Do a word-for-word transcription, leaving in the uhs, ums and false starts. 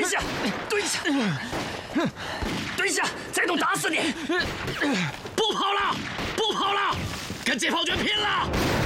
下，蹲下，蹲下，再动打死你！不跑了，不跑了，跟解放军拼了！